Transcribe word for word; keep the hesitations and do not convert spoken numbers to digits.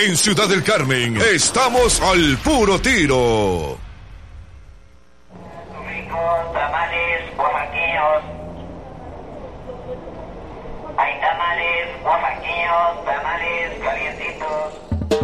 en Ciudad del Carmen. Estamos al puro tiro. Ricos tamales oaxaqueños. Hay tamales oaxaqueños, tamales calientitos.